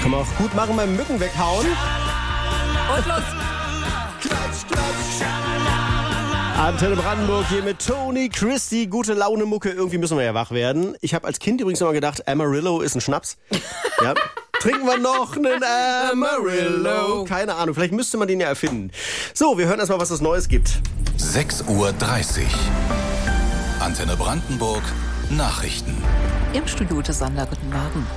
Kann man auch gut machen beim Mücken weghauen. Und los! Antenne Brandenburg hier mit Tony Christie. Gute Laune Mucke. Irgendwie müssen wir ja wach werden. Ich habe als Kind übrigens immer gedacht, Amarillo ist ein Schnaps. Ja. Trinken wir noch einen Amarillo? Keine Ahnung, vielleicht müsste man den ja erfinden. So, wir hören erstmal, was es Neues gibt. 6:30 Uhr. Antenne Brandenburg. Nachrichten. Im Studio Ute Sander, guten Morgen.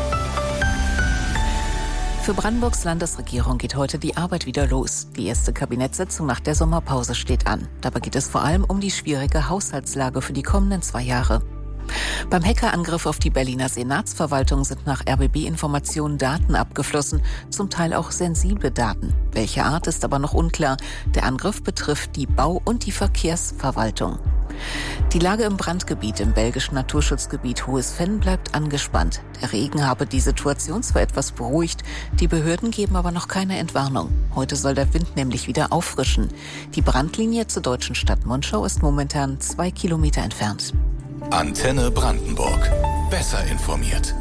Für Brandenburgs Landesregierung geht heute die Arbeit wieder los. Die erste Kabinettssitzung nach der Sommerpause steht an. Dabei geht es vor allem um die schwierige Haushaltslage für die kommenden 2 Jahre. Beim Hackerangriff auf die Berliner Senatsverwaltung sind nach RBB-Informationen Daten abgeflossen, zum Teil auch sensible Daten. Welche Art ist aber noch unklar. Der Angriff betrifft die Bau- und die Verkehrsverwaltung. Die Lage im Brandgebiet im belgischen Naturschutzgebiet Hohes Venn bleibt angespannt. Der Regen habe die Situation zwar etwas beruhigt, die Behörden geben aber noch keine Entwarnung. Heute soll der Wind nämlich wieder auffrischen. Die Brandlinie zur deutschen Stadt Monschau ist momentan 2 Kilometer entfernt. Antenne Brandenburg. Besser informiert.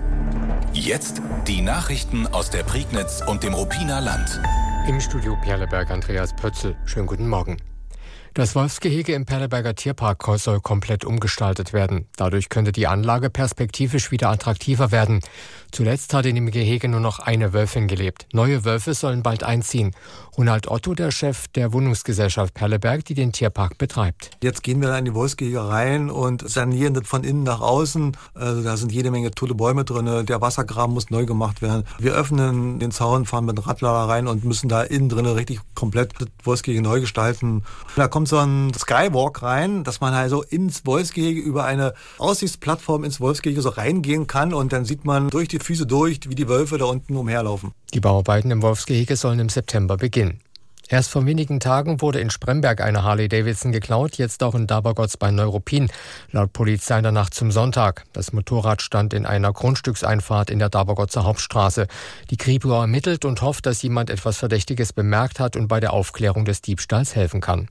Jetzt die Nachrichten aus der Prignitz und dem Ruppiner Land. Im Studio Perleberg Andreas Pötzl. Schönen guten Morgen. Das Wolfsgehege im Perleberger Tierpark soll komplett umgestaltet werden. Dadurch könnte die Anlage perspektivisch wieder attraktiver werden. Zuletzt hat in dem Gehege nur noch eine Wölfin gelebt. Neue Wölfe sollen bald einziehen. Ronald Otto, der Chef der Wohnungsgesellschaft Perleberg, die den Tierpark betreibt. Jetzt gehen wir in die Wolfsgehege rein und sanieren das von innen nach außen. Also da sind jede Menge tote Bäume drin. Der Wassergraben muss neu gemacht werden. Wir öffnen den Zaun, fahren mit dem Radlader rein und müssen da innen drin richtig komplett das Wolfsgehege neu gestalten. Da kommt so ein Skywalk rein, dass man also ins Wolfsgehege über eine Aussichtsplattform ins Wolfsgehege so reingehen kann und dann sieht man durch die Füße durch, wie die Wölfe da unten umherlaufen. Die Bauarbeiten im Wolfsgehege sollen im September beginnen. Erst vor wenigen Tagen wurde in Spremberg eine Harley-Davidson geklaut, jetzt auch in Dabergotz bei Neuruppin, laut Polizei in der Nacht zum Sonntag. Das Motorrad stand in einer Grundstückseinfahrt in der Dabergotzer Hauptstraße. Die Kripo ermittelt und hofft, dass jemand etwas Verdächtiges bemerkt hat und bei der Aufklärung des Diebstahls helfen kann.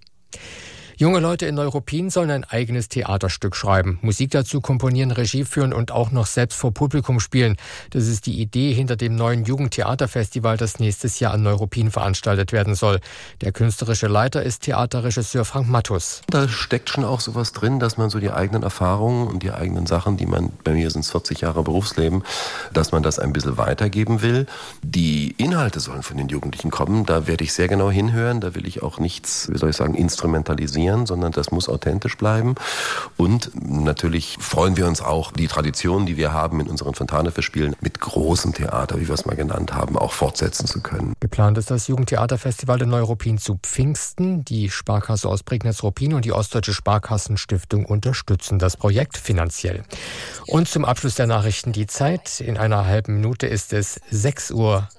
Junge Leute in Neuruppin sollen ein eigenes Theaterstück schreiben, Musik dazu komponieren, Regie führen und auch noch selbst vor Publikum spielen. Das ist die Idee hinter dem neuen Jugendtheaterfestival, das nächstes Jahr an Neuruppin veranstaltet werden soll. Der künstlerische Leiter ist Theaterregisseur Frank Mattus. Da steckt schon auch sowas drin, dass man so die eigenen Erfahrungen und die eigenen Sachen, die man, bei mir sind es 40 Jahre Berufsleben, dass man das ein bisschen weitergeben will. Die Inhalte sollen von den Jugendlichen kommen, da werde ich sehr genau hinhören, da will ich auch nichts, instrumentalisieren, sondern das muss authentisch bleiben. Und natürlich freuen wir uns auch, die Tradition, die wir haben in unseren Fontane-Festspielen mit großem Theater, wie wir es mal genannt haben, auch fortsetzen zu können. Geplant ist das Jugendtheaterfestival in Neuruppin zu Pfingsten. Die Sparkasse aus Prignitz-Ruppin und die Ostdeutsche Sparkassenstiftung unterstützen das Projekt finanziell. Und zum Abschluss der Nachrichten die Zeit. In einer halben Minute ist es 6:33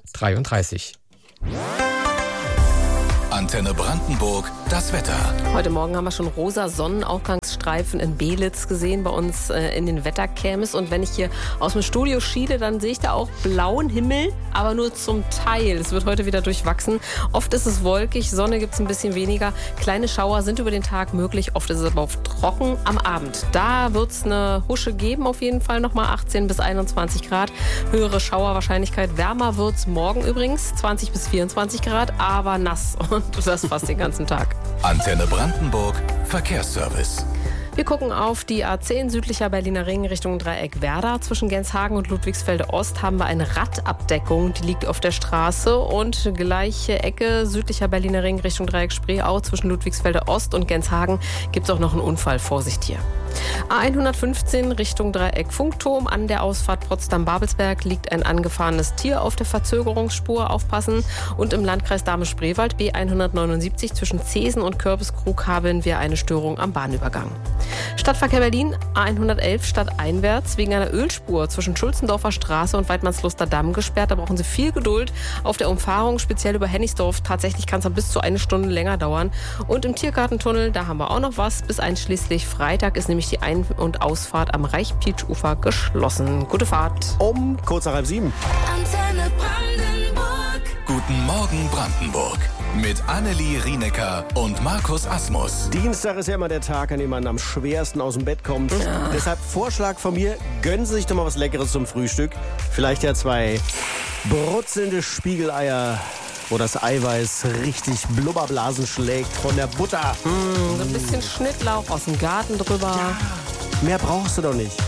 Uhr. Antenne Brandenburg, das Wetter. Heute Morgen haben wir schon rosa Sonnenaufgangsstreifen in Belitz gesehen, bei uns in den Wettercams. Und wenn ich hier aus dem Studio schiele, dann sehe ich da auch blauen Himmel, aber nur zum Teil. Es wird heute wieder durchwachsen. Oft ist es wolkig, Sonne gibt es ein bisschen weniger. Kleine Schauer sind über den Tag möglich, oft ist es aber auch trocken am Abend. Da wird es eine Husche geben, auf jeden Fall nochmal 18 bis 21 Grad. Höhere Schauerwahrscheinlichkeit, wärmer wird es morgen übrigens, 20 bis 24 Grad, aber nass. Und das fast den ganzen Tag. Antenne Brandenburg, Verkehrsservice. Wir gucken auf die A10 südlicher Berliner Ring Richtung Dreieck Werder. Zwischen Genshagen und Ludwigsfelde Ost haben wir eine Radabdeckung, die liegt auf der Straße. Und gleiche Ecke südlicher Berliner Ring Richtung Dreieck Spreeau. Zwischen Ludwigsfelde Ost und Genshagen gibt es auch noch einen Unfall. Vorsicht hier. A115 Richtung Dreieck Funkturm. An der Ausfahrt Potsdam-Babelsberg liegt ein angefahrenes Tier auf der Verzögerungsspur. Aufpassen. Und im Landkreis Dahme-Spreewald B179 zwischen Zeesen und Kürbiskrug haben wir eine Störung am Bahnübergang. Stadtverkehr Berlin, A111 stadteinwärts, wegen einer Ölspur zwischen Schulzendorfer Straße und Weidmannsluster Damm gesperrt. Da brauchen Sie viel Geduld auf der Umfahrung, speziell über Hennigsdorf. Tatsächlich kann es dann bis zu 1 Stunde länger dauern. Und im Tiergartentunnel, da haben wir auch noch was. Bis einschließlich Freitag ist nämlich die Ein- und Ausfahrt am Reichpietsch-Ufer geschlossen. Gute Fahrt. Kurz nach 6:30. Antenne Brandenburg. Guten Morgen Brandenburg. Mit Annelie Rienecker und Markus Asmus. Dienstag ist ja immer der Tag, an dem man am schwersten aus dem Bett kommt. Ja. Deshalb Vorschlag von mir, gönnen Sie sich doch mal was Leckeres zum Frühstück. Vielleicht ja 2 brutzelnde Spiegeleier, wo das Eiweiß richtig Blubberblasen schlägt von der Butter. So ein bisschen Schnittlauch aus dem Garten drüber. Ja, mehr brauchst du doch nicht.